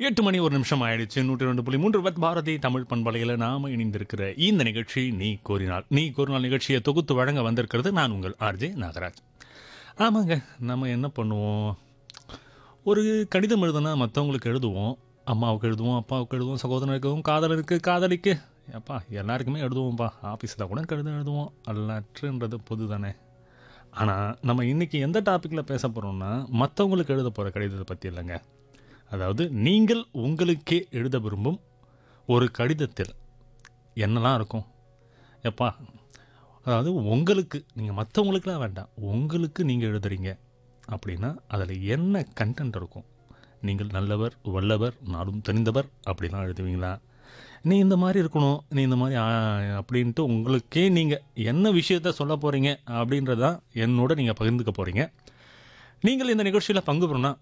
8 மணி 1 நிமிஷம் ஆயிடுச்சு. 102.3 பத் பாரதி தமிழ் பண்பலையில் நாம இணைந்திருக்கிற இந்த நிகழ்ச்சி நீ கோரினால் நிகழ்ச்சியை தொகுத்து வழங்க வந்திருக்கிறது நான் உங்கள் ஆர்ஜே நாகராஜ். ஆமாங்க, நம்ம என்ன பண்ணுவோம், ஒரு கடிதம் எழுதுனா மற்றவங்களுக்கு எழுதுவோம், அம்மாவுக்கு எழுதுவோம், அப்பாவுக்கு எழுதுவோம், சகோதரனுக்கு எழுதுவோம், காதலிக்கு அப்பா எல்லாருக்குமே எழுதுவோம்ப்பா. ஆஃபீஸில் கூட கடிதம் எழுதுவோம். லெட்டருன்றது பொது தானே. ஆனால் நம்ம இன்றைக்கி எந்த டாப்பிக்கில் பேச போகிறோம்னா மற்றவங்களுக்கு எழுத போகிற கடிதத்தை பற்றி இல்லைங்க. அதாவது நீங்கள் உங்களுக்கே எழுத விரும்பும் ஒரு கடிதத்தில் என்னெல்லாம் இருக்கும் எப்பா. அதாவது உங்களுக்கு, நீங்கள் மற்றவங்களுக்குலாம் வேண்டாம், உங்களுக்கு நீங்கள் எழுதுறீங்க அப்படின்னா அதில் என்ன கண்டென்ட் இருக்கும்? நீங்கள் நல்லவர், வல்லவர், நாடும் தெரிந்தவர் அப்படிலாம் எழுதுவீங்களா? நீ இந்த மாதிரி இருக்கணும், நீ இந்த மாதிரி அப்படின்ட்டு உங்களுக்கே நீங்கள் என்ன விஷயத்த சொல்ல போகிறீங்க அப்படின்றதான் என்னோட நீங்கள் பகிர்ந்துக்க போகிறீங்க. நீங்கள் இந்த நிகழ்ச்சியில் பங்கு பெறணும்னா